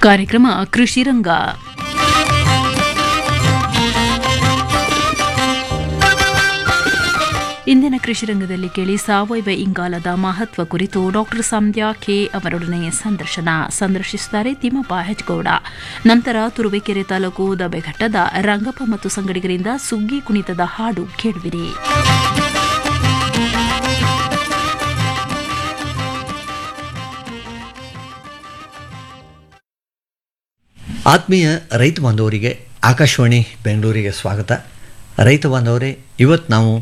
ಕಾರ್ಯಕ್ರಮ ಕೃಷಿರಂಗ. ಇಂದಿನ ಕೃಷಿರಂಗದಲ್ಲಿ ಕೇಳಿ ಸಾವಯವ ಇಂಗಾಲದ ಮಹತ್ವ ಕುರಿತು ಡಾಕ್ಟರ್ ಸಂಧ್ಯಾ ಕೆ ಅವರೊಡನೆ ಸಂದರ್ಶಿಸುತ್ತಾರೆ ತಿಮ್ಮಪ್ಪ ಹೆಚ್ಗೌಡ. ನಂತರ ತುರುವೇಕೆರೆ ತಾಲೂಕು ದಬ್ಬೆಘಟ್ಟದ ರಂಗಪ್ಪ ಮತ್ತು ಸಂಗಡಿಗರಿಂದ ಸುಗ್ಗಿ ಕುಣಿತದ ಹಾಡು ಕೇಳುವಿರಿ. ಆತ್ಮೀಯ ರೈತ ಬಾಂಧವರಿಗೆ ಆಕಾಶವಾಣಿ ಬೆಂಗಳೂರಿಗೆ ಸ್ವಾಗತ. ರೈತ ಬಾಂಧವರೇ, ಇವತ್ತು ನಾವು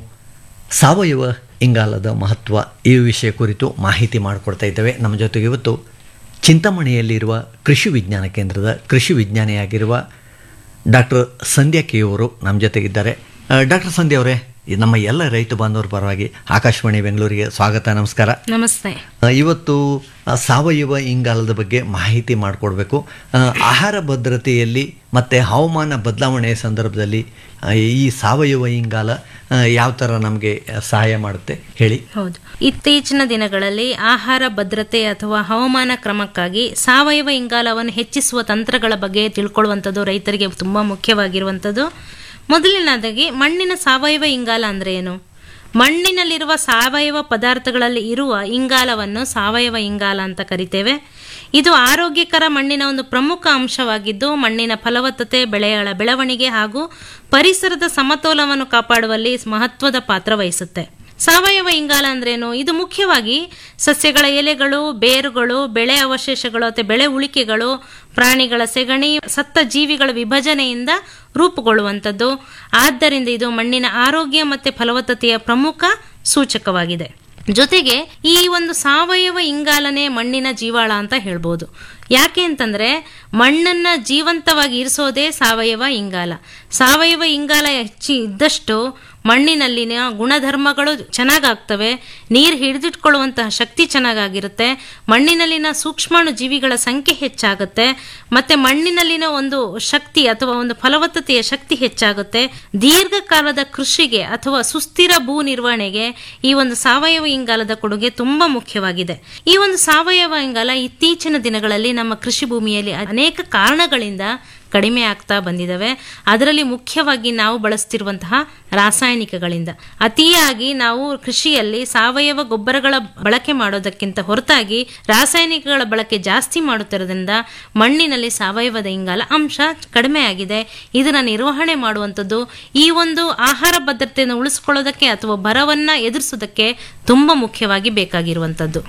ಸಾವಯವ ಇಂಗಾಲದ ಮಹತ್ವ ಈ ವಿಷಯ ಕುರಿತು ಮಾಹಿತಿ ಮಾಡಿಕೊಡ್ತಾ ಇದ್ದೇವೆ. ನಮ್ಮ ಜೊತೆಗೆ ಇವತ್ತು ಚಿಂತಾಮಣಿಯಲ್ಲಿರುವ ಕೃಷಿ ವಿಜ್ಞಾನ ಕೇಂದ್ರದ ಕೃಷಿ ವಿಜ್ಞಾನಿಯಾಗಿರುವ ಡಾಕ್ಟರ್ ಸಂಧ್ಯಾ ಕೆ ಅವರು ನಮ್ಮ ಜೊತೆಗಿದ್ದಾರೆ. ಡಾಕ್ಟರ್ ಸಂಧ್ಯಾ ಅವರೇ, ನಮ್ಮ ಎಲ್ಲ ರೈತ ಬಾಂಧವರ ಪರವಾಗಿ ಆಕಾಶವಾಣಿ ಬೆಂಗಳೂರಿಗೆ ಸ್ವಾಗತ, ನಮಸ್ಕಾರ. ನಮಸ್ತೆ. ಇವತ್ತು ಸಾವಯವ ಇಂಗಾಲದ ಬಗ್ಗೆ ಮಾಹಿತಿ ಮಾಡಿಕೊಡ್ಬೇಕು. ಆಹಾರ ಭದ್ರತೆಯಲ್ಲಿ ಮತ್ತು ಹವಾಮಾನ ಬದಲಾವಣೆಯ ಸಂದರ್ಭದಲ್ಲಿ ಈ ಸಾವಯವ ಇಂಗಾಲ ಯಾವ ಥರ ನಮಗೆ ಸಹಾಯ ಮಾಡುತ್ತೆ ಹೇಳಿ. ಹೌದು, ಇತ್ತೀಚಿನ ದಿನಗಳಲ್ಲಿ ಆಹಾರ ಭದ್ರತೆ ಅಥವಾ ಹವಾಮಾನ ಕ್ರಮಕ್ಕಾಗಿ ಸಾವಯವ ಇಂಗಾಲವನ್ನು ಹೆಚ್ಚಿಸುವ ತಂತ್ರಗಳ ಬಗ್ಗೆ ತಿಳ್ಕೊಳ್ಳುವಂಥದ್ದು ರೈತರಿಗೆ ತುಂಬ ಮುಖ್ಯವಾಗಿರುವಂಥದ್ದು. ಮೊದಲನೇದಾಗಿ ಮಣ್ಣಿನ ಸಾವಯವ ಇಂಗಾಲ ಅಂದರೆ ಏನು? ಮಣ್ಣಿನಲ್ಲಿರುವ ಸಾವಯವ ಪದಾರ್ಥಗಳಲ್ಲಿ ಇರುವ ಇಂಗಾಲವನ್ನು ಸಾವಯವ ಇಂಗಾಲ ಅಂತ ಕರಿತೇವೆ. ಇದು ಆರೋಗ್ಯಕರ ಮಣ್ಣಿನ ಒಂದು ಪ್ರಮುಖ ಅಂಶವಾಗಿದ್ದು ಮಣ್ಣಿನ ಫಲವತ್ತತೆ, ಬೆಳೆಗಳ ಬೆಳವಣಿಗೆ ಹಾಗೂ ಪರಿಸರದ ಸಮತೋಲನವನ್ನು ಕಾಪಾಡುವಲ್ಲಿ ಮಹತ್ವದ ಪಾತ್ರ ವಹಿಸುತ್ತೆ. ಸಾವಯವ ಇಂಗಾಲ ಅಂದ್ರೇನು? ಇದು ಮುಖ್ಯವಾಗಿ ಸಸ್ಯಗಳ ಎಲೆಗಳು, ಬೇರುಗಳು, ಬೆಳೆ ಅವಶೇಷಗಳು ಅಥವಾ ಬೆಳೆ ಉಳಿಕೆಗಳು, ಪ್ರಾಣಿಗಳ ಸೆಗಣಿ, ಸತ್ತ ಜೀವಿಗಳ ವಿಭಜನೆಯಿಂದ ರೂಪುಗೊಳ್ಳುವಂಥದ್ದು. ಆದ್ದರಿಂದ ಇದು ಮಣ್ಣಿನ ಆರೋಗ್ಯ ಮತ್ತು ಫಲವತ್ತತೆಯ ಪ್ರಮುಖ ಸೂಚಕವಾಗಿದೆ. ಜೊತೆಗೆ ಈ ಒಂದು ಸಾವಯವ ಇಂಗಾಲನೇ ಮಣ್ಣಿನ ಜೀವಾಳ ಅಂತ ಹೇಳ್ಬೋದು. ಯಾಕೆ ಅಂತಂದ್ರೆ ಮಣ್ಣನ್ನ ಜೀವಂತವಾಗಿ ಇರಿಸೋದೇ ಸಾವಯವ ಇಂಗಾಲ. ಸಾವಯವ ಇಂಗಾಲ ಹೆಚ್ಚಿ ಇದ್ದಷ್ಟು ಮಣ್ಣಿನಲ್ಲಿನ ಗುಣಧರ್ಮಗಳು ಚೆನ್ನಾಗಾಗ್ತವೆ, ನೀರು ಹಿಡಿದಿಟ್ಕೊಳ್ಳುವಂತಹ ಶಕ್ತಿ ಚೆನ್ನಾಗಾಗಿರುತ್ತೆ, ಮಣ್ಣಿನಲ್ಲಿನ ಸೂಕ್ಷ್ಮಾಣು ಜೀವಿಗಳ ಸಂಖ್ಯೆ ಹೆಚ್ಚಾಗುತ್ತೆ, ಮತ್ತೆ ಮಣ್ಣಿನಲ್ಲಿನ ಒಂದು ಶಕ್ತಿ ಅಥವಾ ಒಂದು ಫಲವತ್ತತೆಯ ಶಕ್ತಿ ಹೆಚ್ಚಾಗುತ್ತೆ. ದೀರ್ಘಕಾಲದ ಕೃಷಿಗೆ ಅಥವಾ ಸುಸ್ಥಿರ ಭೂ ನಿರ್ವಹಣೆಗೆ ಈ ಒಂದು ಸಾವಯವ ಇಂಗಾಲದ ಕೊಡುಗೆ ತುಂಬಾ ಮುಖ್ಯವಾಗಿದೆ. ಈ ಒಂದು ಸಾವಯವ ಇಂಗಾಲ ಇತ್ತೀಚಿನ ದಿನಗಳಲ್ಲಿ ನಮ್ಮ ಕೃಷಿ ಭೂಮಿಯಲ್ಲಿ ಅನೇಕ ಕಾರಣಗಳಿಂದ ಕಡಿಮೆ ಆಗ್ತಾ ಬಂದಿದ್ದಾವೆ. ಅದರಲ್ಲಿ ಮುಖ್ಯವಾಗಿ ನಾವು ಬಳಸ್ತಿರುವಂತಹ ರಾಸಾಯನಿಕಗಳಿಂದ. ಅತಿಯಾಗಿ ನಾವು ಕೃಷಿಯಲ್ಲಿ ಸಾವಯವ ಗೊಬ್ಬರಗಳ ಬಳಕೆ ಮಾಡೋದಕ್ಕಿಂತ ಹೊರತಾಗಿ ರಾಸಾಯನಿಕಗಳ ಬಳಕೆ ಜಾಸ್ತಿ ಮಾಡುತ್ತಿರೋದ್ರಿಂದ ಮಣ್ಣಿನಲ್ಲಿ ಸಾವಯವದ ಇಂಗಾಲ ಅಂಶ ಕಡಿಮೆ ಆಗಿದೆ. ಇದನ್ನ ನಿರ್ವಹಣೆ ಮಾಡುವಂಥದ್ದು ಈ ಒಂದು ಆಹಾರ ಭದ್ರತೆಯನ್ನು ಉಳಿಸ್ಕೊಳ್ಳೋದಕ್ಕೆ ಅಥವಾ ಬರವನ್ನ ಎದುರಿಸೋದಕ್ಕೆ ತುಂಬಾ ಮುಖ್ಯವಾಗಿ ಬೇಕಾಗಿರುವಂಥದ್ದು.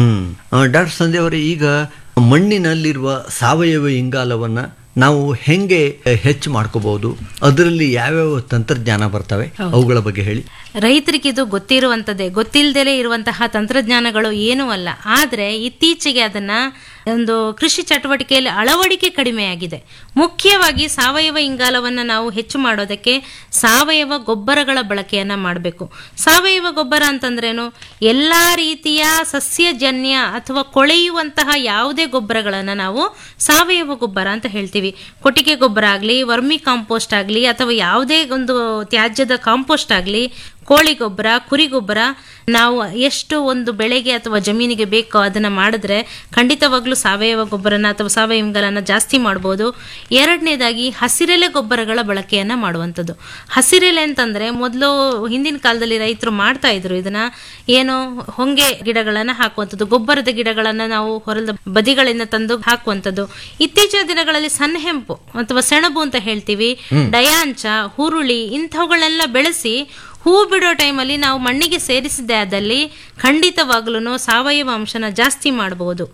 ಡಾಕ್ಟರ್ ಸಂಧ್ಯಾ ಅವರೇ, ಈಗ ಮಣ್ಣಿನಲ್ಲಿರುವ ಸಾವಯವ ಇಂಗಾಲವನ್ನ ನಾವು ಹೆಂಗೆ ಹೆಚ್ಚು ಮಾಡ್ಕೋಬಹುದು? ಅದರಲ್ಲಿ ಯಾವ್ಯಾವ ತಂತ್ರಜ್ಞಾನ ಬರ್ತವೆ, ಅವುಗಳ ಬಗ್ಗೆ ಹೇಳಿ. ರೈತರಿಗೆ ಇದು ಗೊತ್ತಿರುವಂಥದ್ದೇ. ಗೊತ್ತಿಲ್ಲದೆ ಇರುವಂತಹ ತಂತ್ರಜ್ಞಾನಗಳು ಏನೂ ಅಲ್ಲ. ಆದರೆ ಇತ್ತೀಚೆಗೆ ಅದನ್ನ ಒಂದು ಕೃಷಿ ಚಟುವಟಿಕೆಯಲ್ಲಿ ಅಳವಡಿಕೆ ಕಡಿಮೆಯಾಗಿದೆ. ಮುಖ್ಯವಾಗಿ ಸಾವಯವ ಇಂಗಾಲವನ್ನು ನಾವು ಹೆಚ್ಚು ಮಾಡೋದಕ್ಕೆ ಸಾವಯವ ಗೊಬ್ಬರಗಳ ಬಳಕೆಯನ್ನ ಮಾಡಬೇಕು. ಸಾವಯವ ಗೊಬ್ಬರ ಅಂತಂದ್ರೇನು? ಎಲ್ಲಾ ರೀತಿಯ ಸಸ್ಯಜನ್ಯ ಅಥವಾ ಕೊಳೆಯುವಂತಹ ಯಾವುದೇ ಗೊಬ್ಬರಗಳನ್ನು ನಾವು ಸಾವಯವ ಗೊಬ್ಬರ ಅಂತ ಹೇಳ್ತೀವಿ. ಕೊಟ್ಟಿಗೆ ಗೊಬ್ಬರ ಆಗಲಿ, ವರ್ಮಿ ಕಾಂಪೋಸ್ಟ್ ಆಗಲಿ, ಅಥವಾ ಯಾವುದೇ ಒಂದು ತ್ಯಾಜ್ಯದ ಕಾಂಪೋಸ್ಟ್ ಆಗಲಿ, ಕೋಳಿ ಗೊಬ್ಬರ, ಕುರಿ ಗೊಬ್ಬರ, ನಾವು ಎಷ್ಟು ಒಂದು ಬೆಳೆಗೆ ಅಥವಾ ಜಮೀನಿಗೆ ಬೇಕೋ ಅದನ್ನ ಮಾಡಿದ್ರೆ ಖಂಡಿತವಾಗ್ಲೂ ಸಾವಯವ ಗೊಬ್ಬರನ ಅಥವಾ ಸಾವಯವ ಇಂಗಾಲನ ಜಾಸ್ತಿ ಮಾಡ್ಬೋದು. ಎರಡನೇದಾಗಿ ಹಸಿರೆಲೆ ಗೊಬ್ಬರಗಳ ಬಳಕೆಯನ್ನ ಮಾಡುವಂಥದ್ದು. ಹಸಿರೆಲೆ ಅಂತಂದ್ರೆ ಮೊದಲು ಹಿಂದಿನ ಕಾಲದಲ್ಲಿ ರೈತರು ಮಾಡ್ತಾ ಇದ್ರು. ಇದನ್ನ ಏನು, ಹೊಂಗೆ ಗಿಡಗಳನ್ನ ಹಾಕುವಂಥದ್ದು, ಗೊಬ್ಬರದ ಗಿಡಗಳನ್ನ ನಾವು ಹೊಲದ ಬದಿಗಳಿಂದ ತಂದು ಹಾಕುವಂಥದ್ದು. ಇತ್ತೀಚಿನ ದಿನಗಳಲ್ಲಿ ಸಣ್ಣಹೆಂಪು ಅಥವಾ ಸೆಣಬು ಅಂತ ಹೇಳ್ತೀವಿ, ಡಯಾಂಚ, ಹುರುಳಿ ಇಂಥವುಗಳೆಲ್ಲ ಬೆಳೆಸಿ ಹೂ ಬಿಡೋ ಟೈಮಲ್ಲಿ ನಾವು ಮಣ್ಣಿಗೆ ಸೇರಿಸಿದ್ದೇ ಆದಲ್ಲಿ ಖಂಡಿತವಾಗ್ಲೂ ಸಾವಯವ ಅಂಶನ ಜಾಸ್ತಿ ಮಾಡಬಹುದು.